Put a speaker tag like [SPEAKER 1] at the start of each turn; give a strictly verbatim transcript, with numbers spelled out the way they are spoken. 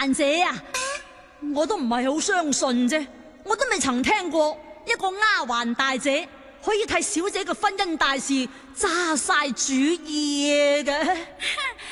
[SPEAKER 1] 蘭姐啊，我都唔係好相信啫，我都未曾聽過一個丫鬟大姐可以替小姐嘅婚姻大事揸晒主意嘅。